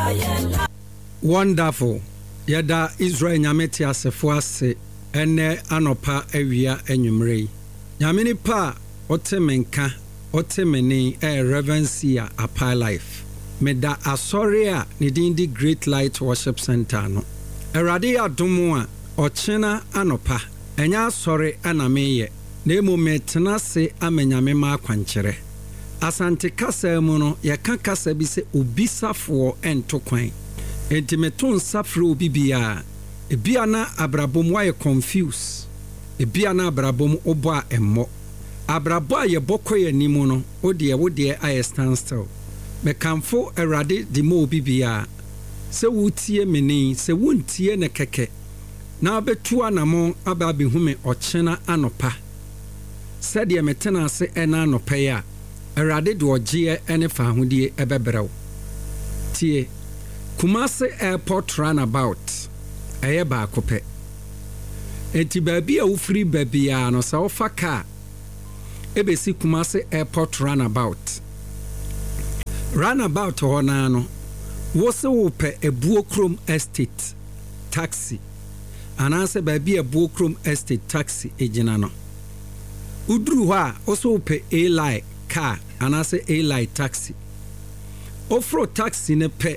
Wonderful. Yada Israel nyameti asefo ase ene anopa awia enwumre. Nyameni pa otemenka otemeni reverencia apa life. Meda asoria ni dindi Great Light Worship Center no. Erade adomo a ochena anopa. Enya asore anameye. Na emu metena se amenyame ma akwankyere. Asante kasa mu no yeka kasa bi se obisafo ento kwan. Enti meton safre obi bia ebia na abrabom wa ye confuse. Ebia na abrabom obo a emmo. Abrabo a ye bokọ ye nimu no wode aye stand still. Mekamfo erade di mo obi bia se wutie meni se wuntie ne keke. Na abetu anamo aba behume ochena anopa. Sɛdeɛ metena ase ɛna anopa ya erade de ogye ene fa hodie ebebrew. Tie Kumasi Airport Runabout ɛyɛ baako pɛ. Enti baabi a wofiri baabi a no sɛ wofa car ebesi Kumasi Airport Runabout. Runabout hɔ na no wo se wo pɛ Ebuo Krom Estate taxi. Anaasɛ baabi Ebuo Krom Estate taxi egyina no. Uduru hɔ a wo se wo pɛ A-Line car anaasɛ A-Line taxi. Ofro taxi ne pɛ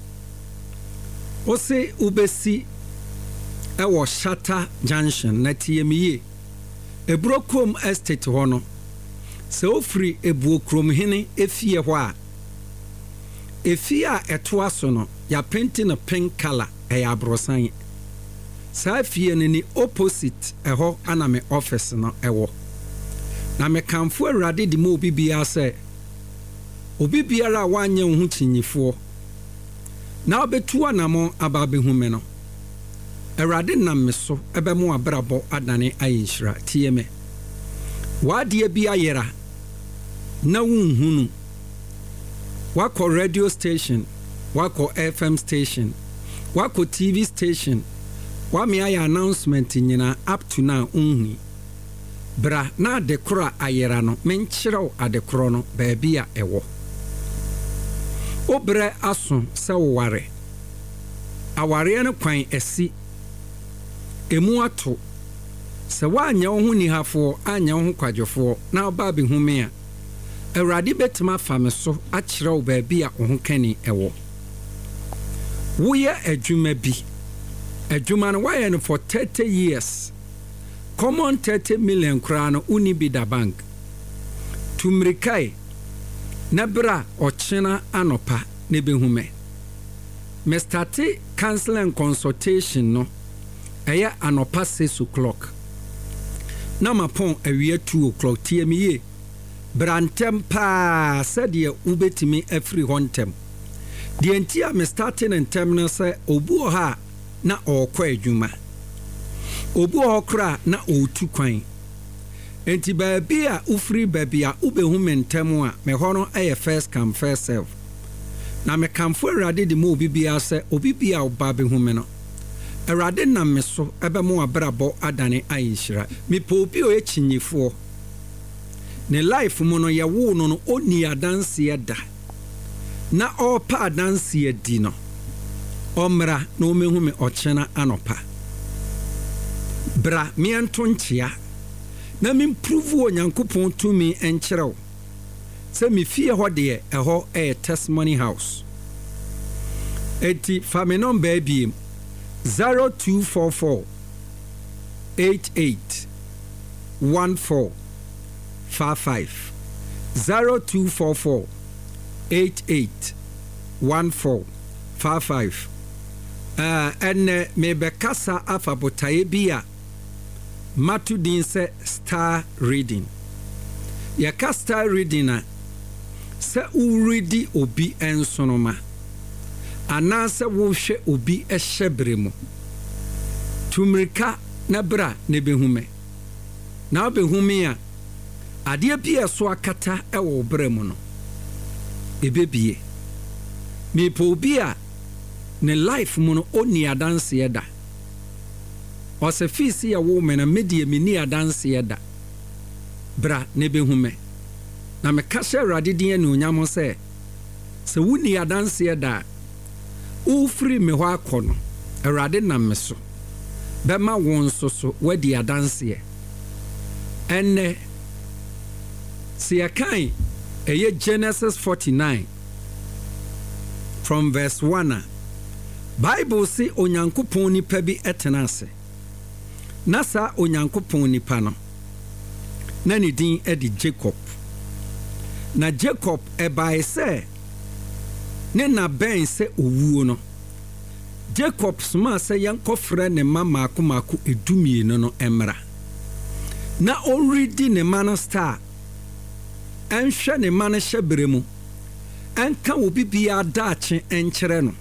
Ose ubesi ewo Shata Junction na TME Ebuo Krom Estate hono se ofri Ebuo Krom hene efie ho a efie a etoa so no ya paint na pink color ya abrosan sa fie ni opposite eho ana me office no ewo na me kamfo awurade di mo obi bia se obi biara wanye wo hu chinyifo na obetu anamo ababehume no Erade nam me so ebemu abrabo adane ayinhira tieme wade bi ayera na wunhunu wako radio station wako FM station wako TV station wa me aye announcement nyina up to now unhu bra na adekora ayera no menkyerɛw adekoro no baabi a ɛwɔ Obre aso se ware aware ne kwan esi emu ato se wanya wo ni hafo anya wo kwadwofo na oba be hume a awurade betima fame so akyerɛ wo baabi a wo kani ɛwɔ wo ye adwuma bi adwuma no waye no for 30 years common 30 million kra no uni bi da bank tumrikai Nebra ochena anopa nebehume. Me starte counsel and consultation no. Eya anopa 6 o'clock. Na mapon awie 2 o'clock TME. Brantem pa said ye ubetimi every hontem. The entia me starting and terminal say obu ha na okwa adwuma. Obu okra na otu kwan. Enti baabi a ufri baabi a ubehu mentemu a me hono eye first come first serve. Na me kamfo awurade de mo obi bia se obi bia oba behu me no. Awurade na me so ebe mo abrabo adane ayinhira. Me po obi o echinyifo. Ne life mo no ye wo no no oni adanse da. Na opa adanse di no. Omra na omehu me ochena anopa. Bra me entonchia. Na me improve onyankopon to me enkyerɛw sɛ me fie hɔ de ɛhɔ testimony house eti fa me number bi 0244 88 1455 0244 88 1455 ene me bekasa afa botaye bia Matu din se star reading. Yaka star reading na se uredi obi ensonoma. Ana se wo hwe obi ehyebremu. Tumrika na bra ne behume. Na behume a ade bi eso akata ewo bremu no. Ebebie. Me po obi a ne life mu no oni adanse eda. Ose fisi ya woman na medie mini adanse eda. Bra ne behume. Na me kashe radidin enu nyamo se wuni adanse eda. ufiri me hɔ akɔ no Awurade nam me so bɛma wɔn nso so wadi adanseɛ ɛnnɛ sɛ yɛkan ɛyɛ Genesis 49 from verse 1 a Bible say Onyankopɔn nipa bi ɛtena ase na saa Onyankopɔn nipa no na ne din ɛde Jacob na Jacob ɛbae sɛ ne na bɛn sɛ owuo no Jacob soma sɛ yɛnkɔfrɛ ne ma maako edumienu no ɛmmra na ɔredi ne ma no star ɛnhwɛ ne ma no hyɛbrɛ mu ɛnka wo bibia daakye ɛnkyerɛ no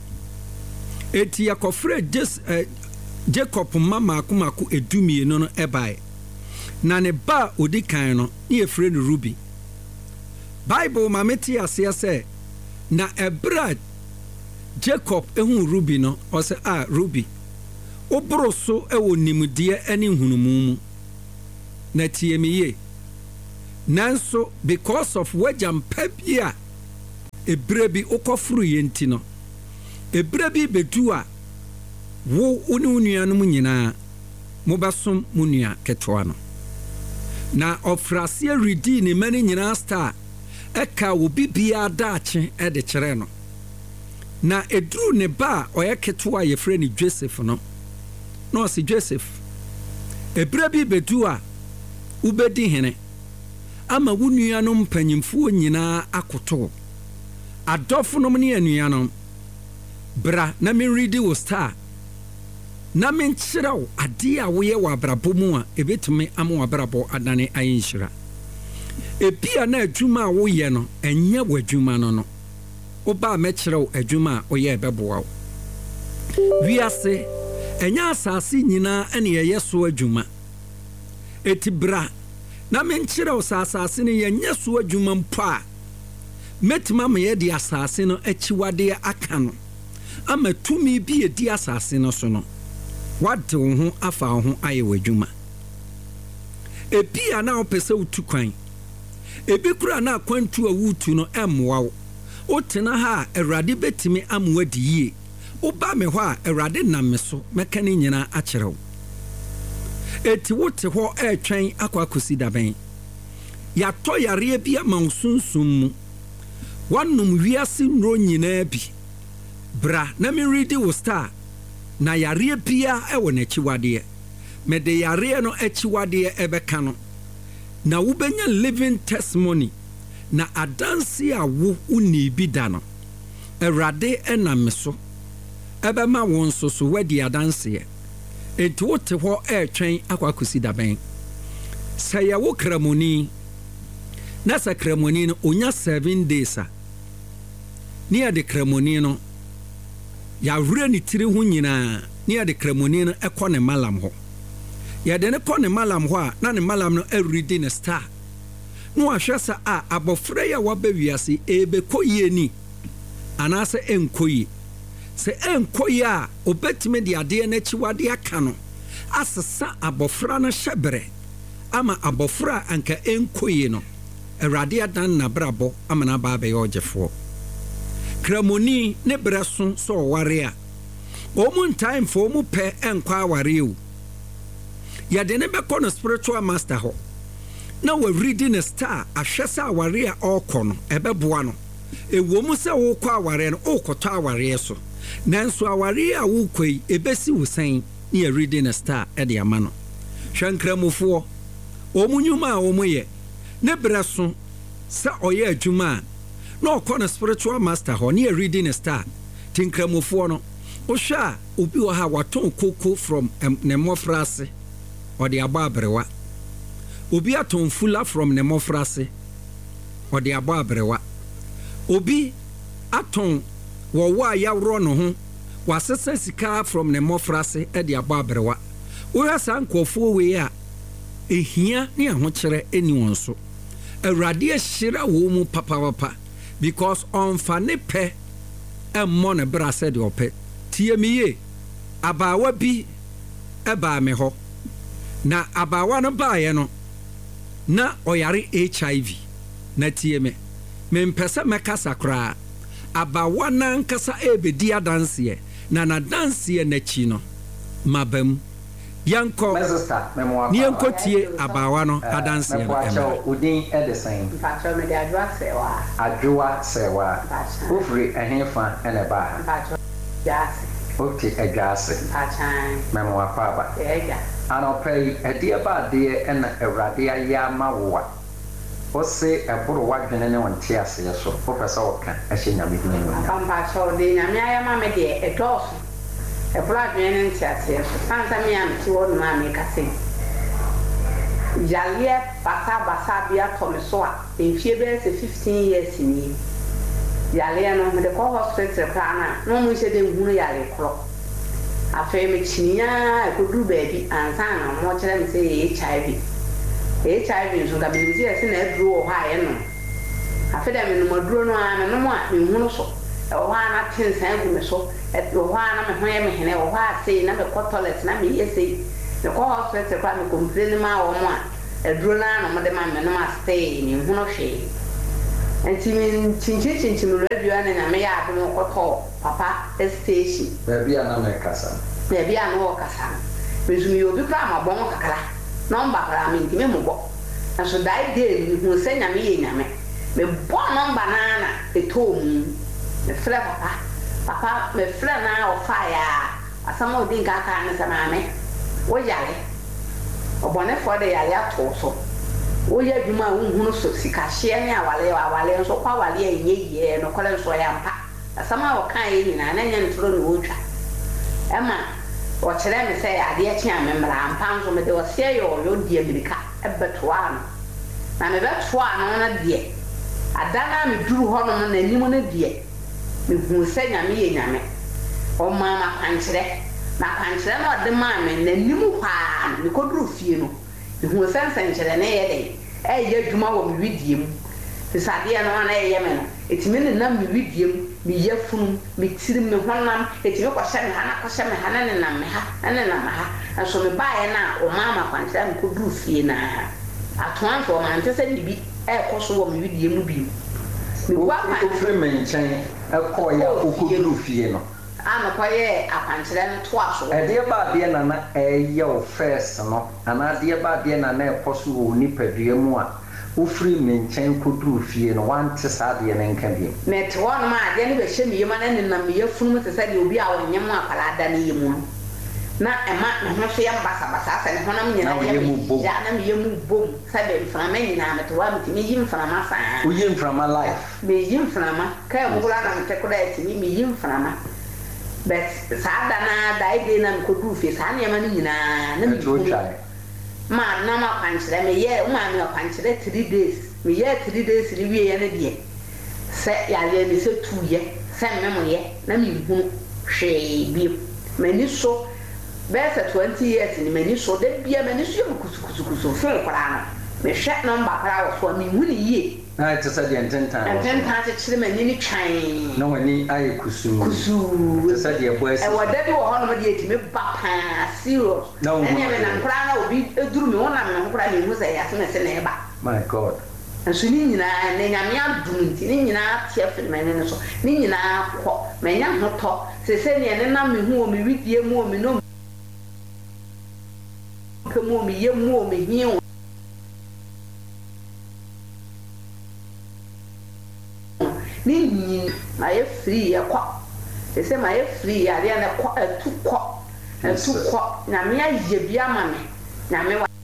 eti yɛkɔfrɛ Jacob ma maako edumienu no ɛbae na ne ba odi kan no ne yɛfrɛ no Ruby Bible ma mete aseɛ sɛ na ɛbra Jacob ehu Ruby no ɔsɛ Ruby oboro so ɛwɔ nimdeɛ ɛne nhunumu mu na tie me ye nanso because of wagямpa bi a ebire bi okɔforo yɛnti no ebire bi bedu a wo ne nuanom nyinaa mobɛsom mu nua ketewa no na ɔfrase redi ne mane nyinaa star ɛka wo bibia daakye ɛde kyerɛ no na eduru ne ba ɔyɛ ketewa yɛfrɛ ne Joseph no na ɔsi Joseph ebire bi bedu a wobɛdi hene ama wo nuanom mpanyimfoɔ nyinaa akoto adɔfonom ne anuanom bra na menredi wo star na menkyerɛ wo ade a woyɛ wɔ abrabɔ mu a ebetumi ama abrabɔ adane ayinhyira ebia na adwuma a woyɛ no ɛnyɛ wɔ adwuma no oba mɛkyerɛ wo adwuma a woyɛ ɛbɛboa wo wiase ɛnyɛ asase nyinaa ɛne yɛyɛ so adwuma eti bra na menkyerɛ wo asase no yɛnyɛ so adwuma mpo a mɛtuma ma yɛde asase no akyiwadeɛ aka no ama tumi bi edi asase no so no wade wo ho afa wo ho ayɛ wɔ adwuma ebi a na wopɛ sɛ wotu kwan ebi kura na akwantu a wotu no ɛmmoa wo wotena ha a Awurade betimi amoa di yie woba me hɔ a Awurade nam me so mɛka ne nyinaa akyerɛ wo eti wote hɔ ɛtwɛn akwakosi dabɛn yɛatɔ yareɛ bi ama wo sunsum mu wanom wiase nnuro nyinaa bi bra na menredi wo star na yareɛ bia ɛwɔ n'akyiwadeɛ mede yareɛ no akyiwadeɛ ɛbɛka no na wobɛnya living testimony na adanse a wo uni bi da no Awurade ɛnam me so ɛbɛma wo nso so wadi adanseɛ enti wote hɔ ɛtwɛn akwakosi dabɛn sɛ yɛwo kramoni na sɛ kramoni no onya 7 days a ne yɛde kramoni no yɛawerɛ ne tiri ho nyinaa ne yɛde kramoni no ɛkɔ ne malam hɔ yɛde ne kɔ ne malam hɔ a na ne malam no awuridi ne star no ahwɛ sa a abɔfra ya waba wiase ebekɔ yie ni anaasɛ ɛnkɔ yie sɛ ɛnkɔ yie a obetime de adeɛ n'akyiwade aka no asesa abɔfra no hyɛbrɛ ama abɔfra anka ɛnkɔ yie no Awurade adan na brabɔ ama na ba bɛyɛ ɔgyefoɔ kramoni ne brɛso so ɔware a ɔmo time for ɔmo pɛ ɛnkɔ aware o yɛde ne bɛkɔ no spiritual master hɔ na wɔredi ne star ahwɛ sɛ aware a ɔkɔ no ɛbɛboa no ɛwɔ mu sɛ wokɔ aware no wokɔtɔ aware so nanso aware a wokɔ yi ɛbɛsi wo sɛn ne yɛredi ne star ɛde ama no hwɛ nkramofoɔ ɔmo nnwuma a ɔmo yɛ ne brɛso sɛ ɔyɛ adwuma a na ɔkɔ no spiritual master hɔ ne yɛredi ne star ti nkramofoɔ no wohwɛ a obi wɔ ha watɔn koko from ne mmɔfra ase ɔde abɔ abrewa obi atɔn fula from ne mmɔfra ase ɔde abɔ abrewa obi atɔn wɔwɔ a yɛworɔ no ho wasesa sika from ne mmɔfra ase ɛde abɔ abrewa wohwɛ saa nkɔfoɔ wei a ehia ne ahokyerɛ ɛni wɔn so Awurade ahyira wɔ mu papapapa because ɔmfa ne pɛ ɛmmɔ ne bra sɛ de ɔpɛ tie me ye abaawa bi ɛbaa me hɔ na abaawa no baeɛ no na ɔyare HIV na tie me mempɛ sɛ mɛkasa koraa abawa nankasa ebedi adanseɛ na nadanseɛ n'akyi no mabam yanko ni enkotie abawa no adanseɛ no ɛma udin ɛdesan mpacho me de adwoa sewa ofri ɛhefa ɛna ba yase okay adwase mpachan memo apaba ega anɔpɛ ɛdeɛ ba adeɛ ɛna awurade ayɛ ama wo a ose ɛboro wadwene ne wonte aseɛ so professor oka ɛhyɛ nyame bi ne mpacho de nyame ayɛ ma me de ɛdɔso ɛboro adwene ne nte aseɛ so sansa me am ti wɔ no ma me kase yale basa bia to me so a mfie bɛ se 15 years ni yale no me de kɔ hospital kra na no mu hyɛ de hunu yale kro afei me chinya ekodu baabi ansa na mo kyerɛ me sɛ HIV nso ga me nzi ese na aduro wɔ ha ye no afei da me no maduro no a me no mo a me hunu so ɛwɔ ha na tensan gu me so ɛwɔ ha na me ho ye me hene ɛwɔ ha sei na me kɔ toilet na me ye sei me kɔ hospital kra me complain ma wɔ mo a aduro na no mo de ma me no ma stay me hunu hwe enti me chinchin radio na me ya adom kɔtɔ papa station baabi ana me kasa baabi ana wo kasa me zumi obi kra ma bɔn kakra number kra me ntimi mo bɔ na so dai dey me hu sɛ nyame ye nyame me bɔ number na etom me frɛ papa me frɛ na o fa ya asama odi nkaka ne sɛ maame wo yale obɔne fo de yale ato so wo ya dwuma wo hunu so sika hye ne awale nso kwa wale enye no kɔle nso ya mpa asama wo kan ye nyina na nya ntoro ne wo twa ɛma o kyerɛ me sɛ adeɛ kye amemra ampa nso me de o sɛ yo die Amerika ebetoa no na me betoa no na de adana me duru hɔ no na anim no de me hu sɛ nyame ye nyame o mama kwankyerɛ na kwankyerɛ no de ma me na anim paa me koduru fie no me hu sɛ nsɛnkyerɛ ne yɛ de ɛyɛ adwuma wɔ me widie mu fisadeɛ no na ɛyɛ me no etimi ne nam me widie mu me yafunu me tirim me honam etimi kɔhyɛ me ha na kɔhyɛ me ha na ne nam me ha na nam ha nso me bae na o mama kwankyerɛ me koduru fie na atoanfo o man tese ne bi ɛkɔ so wɔ me widie mu bi me wa ofre me nkyɛn ɛkɔ ya okoduru fie no ana kɔyɛ akwankyerɛ no to aso ɛdeɛ ba adeɛ na ɛyɛ o first no ana adeɛ ba adeɛ na ɛkɔ so wɔ nipadua mu a ofri me nkyɛn koduru fie no wante saa adeɛ ne nka bi me te wɔ no ma adeɛ ne bɛhyɛ me yema na ne nam me yafunu te sɛ de obi a wɔnyɛ mu akala da ne yemu no na ɛma me ho so yɛ basa sɛ ne honam nyina yɛ mu ya na me yemu bom sɛ be mframa nyina me te wa me te me yi mframa saa wo yi mframa life me yi mframa ka mo kula na me te koda eti me yi mframa but saa da na da ide na me koduru fie saa ne ma ne nyina na me ma na ma kwankyerɛ me yɛ ma me kwankyerɛ 3 days me yɛ 3 days ni wie yɛ ne deɛ sɛ yale me sɛ 2 yɛ sɛ me mo yɛ na me hu hwee bi mani so bɛsɛ 20 years ni mani so da bia mani so yɛ kusukusu fun kwara no me hwɛ number kwara wɔ so me hu ne yie na it is a dentan te kyerɛ mani ni twan na wani ayi kusu te sɛ de ɛbɔ asi ɛwɔ da bi wɔ hɔ no de etimi ba paa serious ɛnyɛ me na kwara na obi eduru me wona me kwara me hu sɛ yɛ ase na sɛ na ɛba my god nso ni nyina ne nyame adum nti ni nyina tie firi mani no so ni nyina kɔ me nya hotɔ sɛ ne ne na me hu o me widie mu o me no kemu o me yemu o me hiu ni nyin ma ye free ya kwa ese ma ye free ya ria na kwa etu kwa na me aye bia ma me na me wa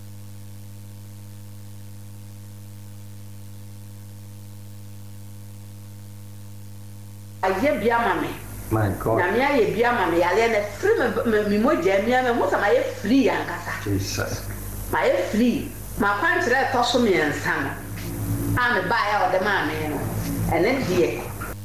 aye bia ma me my god na me aye bia ma me ya ria na free me moja me mo sa ma ye free ya nkasa jesus ma ye free ma kwankyerɛ to so me nsa no a me ba ya o de ma me no ene die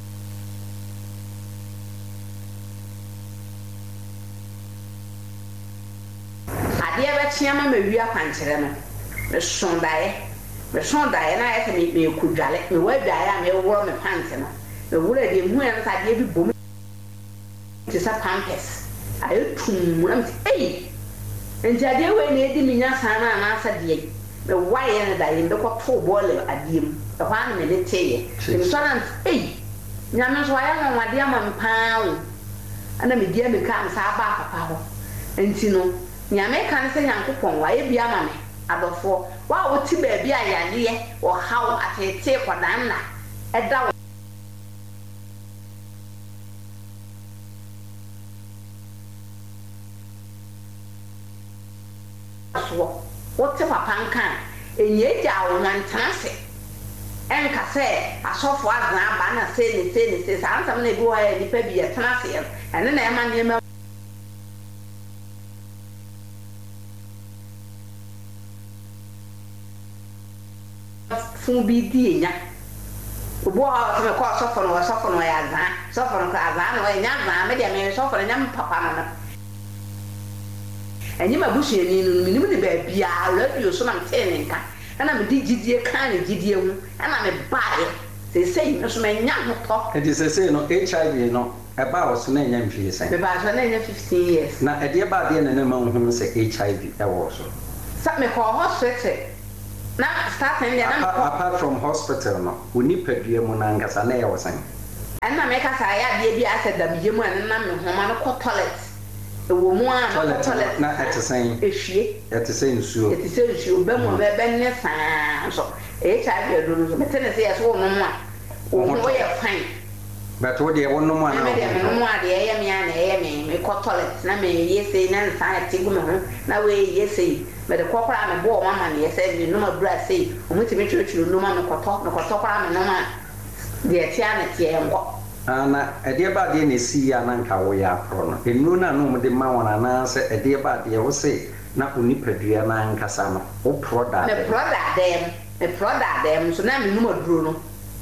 adeɛ bɛkyea ma wi akwankyerɛ no me sondae na ayɛ sɛ me kudwale me wa dwae a me woro me pants no me woro de hu ya nsa adeɛ bi bom te sɛ pampers ayɛ tum na me ei enti adeɛ wei na edi me nya san na anasa deɛ me wae na dae me kɔ to bɔɔle adeɛ mu ɛhɔ ana me ne teye me so na ei nyame so ayɛ no wade ama mpaa wo ana me dia me kan sa ba papa ho enti no nyame kan sɛ Nyankopɔn wa ye bia ma me adɔfo wa wo ti ba bia yadeɛ wo haw atete kwadan na ɛda wo wote papa nkan enye gya wo nwantena se enka sɛ asɔfo azan aba na se ne sa ansam na ebi wo ya nipa bi yɛtena se ɛne na ɛma nneɛma fun bi di enya obo a se me kɔ sɔfo no ya azan sɔfo no ka azan no enya azan me de me sɔfo no nya papa no enyi ma busuani no minim ne ba bia radio so na mte ne nka ana me di gidie kan ne gidie hu ana me bae sei no so me nya no tɔ edi sei no HIV no eba wo so na nya mfie sai me ba so na nya 15 years na edi ba de na ma hu sɛ HIV ɛwɔ so sa me kɔ hospital na starting ya na apart from hospital no oni padua mu na ngasa na ɛwɔ san ana me ka sa ya de bi asɛ da biye mu na me homa no kɔ toilet ewo mu a toilet na ɛtesɛn ehwie ɛtesɛn nsuo ba mu ba ne saa so HIV do no so mete ne sɛ yɛso wo no mu a wo yɛ fine but wo de wo no mu a na me de no mu a de ɛyɛ me a na ɛyɛ me kɔ toilet na me yɛsɛ na nsa ati gu me ho na we yɛsɛ me de kɔkora me bo mama ne yɛsɛ me no ma bra sɛ o mutimi twetwero no ma me kɔtɔ kora me no ma de tia na tie nkɔ ana ɛdeɛ ba deɛ na si ya na nka wo ya apro no enuro na no de ma wona na sɛ ɛdeɛ ba deɛ wo se na onipadua na nkasa no wo product me product so na me numa duro no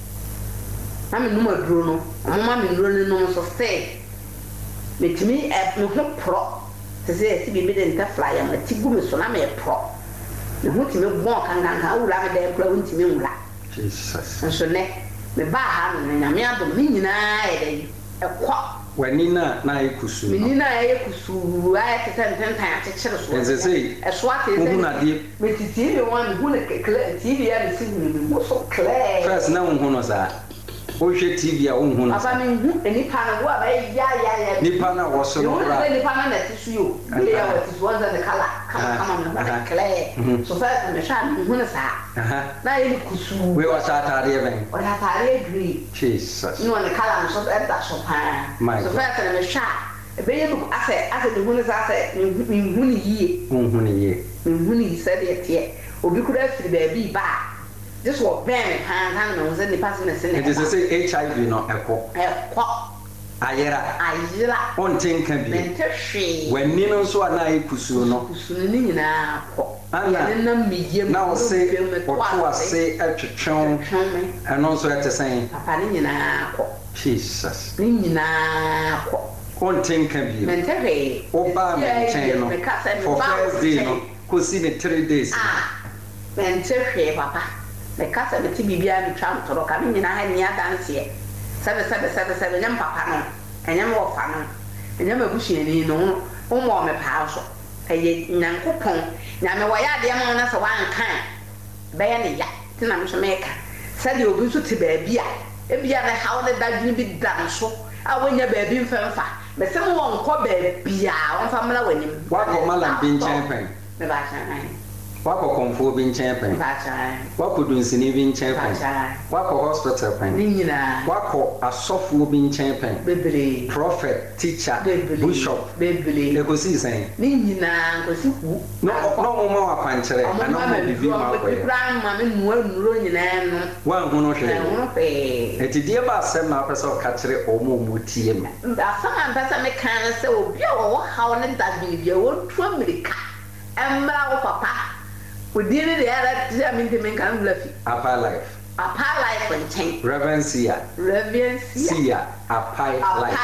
mama me nuro no so say metimi me ho pro se se bi de nta flyer ma ti gu me so na me pro me ho ti me bon kan wura me dem pro ntimi nwura Jesus so ne me ba ha no nyame adom ni nyina yɛ dɛ ɛkɔ wani na ekusu me ni na ekusu ayɛ tetantan akyekyere so ɛsɛ ɛso ate sɛ na die me titi me wan me hu ne kekle TV ya me si me so clear first na wo hu no sa o hwɛ TV a wo hu no aba me hu nipa na wo aba ya nipa na wo so no ra nipa na ti su yo me ya wo ti so wanda ne kala kama me clear so first me sha me hu ne sa na yɛ kusu we was atade ben o ya tare green Jesus no ne kala so ɛda so pa so first na me sha ebe yɛ bu ase de hu ne sa ase me hu ne yie me hu ne sɛ de tie obi kura firi ba bi ba this was very pan me was in the person na sene it is say HIV no ɛkɔ ayera on tenka bi mentehwe wani no so ana ekusu no ni nyina kɔ ana na miyem na o se oto ase atwetwon ɛno nso ɛtesɛn papa ni nyina kɔ Jesus ni nyina kɔ on tenka bi mentehwe oba me nkyɛn no for first day no kosi ne 3 days mentehwe papa me kasa me ti bibia me twa ntoro ka me nyina ha ni adanse sebe nyam papa no enyam wo fa no enyam abusuani no wo mo me paa so eye Nyankopɔn nyame wo ya de ma na se wan kan be ya ne ya ti na me so me ka sade obi so te ba bia e bia na ha wo da dwene bi dan so a wonya ba bi mfemfa me se mo won kɔ ba bia won fa mla wanim wa ko mala bi nkyɛn pɛn me ba chan wakɔ kɔnfo bi nkyɛn pɛn wakɔ dunsini bi nkyɛn pɛn wakɔ hospital pɛn wakɔ asɔfoɔ bi nkyɛn pɛn prophet teacher bishop ekosi sɛn ne nyinaa nkosi ku no mo ma wakwankyerɛ ana mo bibi ma akɔyɛ ma me nuro nyinaa no wan hu no hwɛ etidie ba asɛm na apɛ sɛ ɔka kyerɛ ɔmo tie me asɛm ampɛ sɛ meka no sɛ obi a wɔwɔ haw ne da biribi a wɔtu Amerika ɛmmra wo papa Within the other, I mean, the men can bluff Apa life and change. Reverend Sia, Apa life.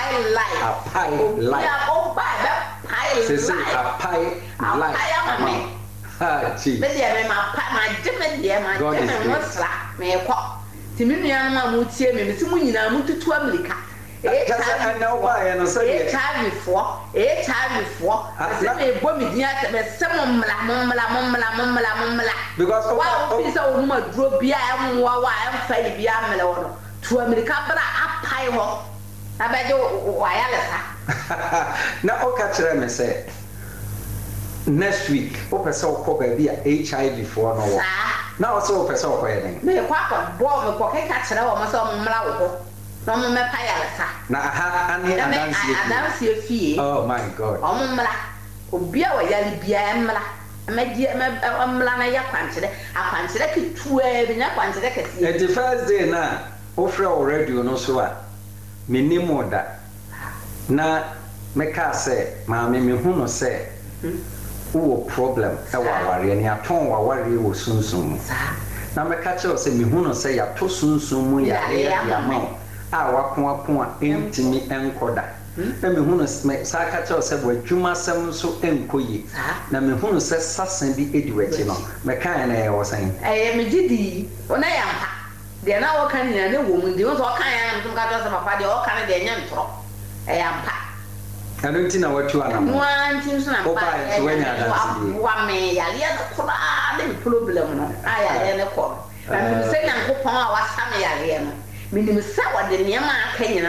Oh, by that pie life. Ah, gee. But yeah, my Jimmy, my Jimmy was slap me a pop. Timinian Mamutia, Miss Munina, Mutu to America. I know why, and I say a time before. I said, a woman, yes, some mumla. Because while this old woman drew beer and why I'm fairy beer melon to America, but I ayi ho abeje wayalesa na okachire me say next week opese okọ ba bi a HIV for no wo na o se opese okọ ye den me kwa bo me ko keka kire wo mo se mo mra wo ho no mo me payalesa na aha ane adansi efie oh my god o mo mra obi a wayali bia mra mla na ya akwankyere ketua bi na akwankyere kesi the first day na ofre o radio no so a menimo da na meka say maame me hu no say wo problem e wa ware ni aton wa ware wo sunsun na meka che o say me hu no say ya to sunsun mu ya ma a wakon a entimi enkoda na me hu no saka che o say bo adwuma sem so enkoyi na me hu no say sasan bi edi wachi no meka na e wo san me gidi ona ya mpa de na wo kan ni na wo mu de wo so kan ya na mka to say papa de wo kan de nya ntro ya mpa I don't think I want to animal. One thing, so I'm one may ya the problem. I am a call. And say, I'm going to was some ya. Meaning, say what the near man can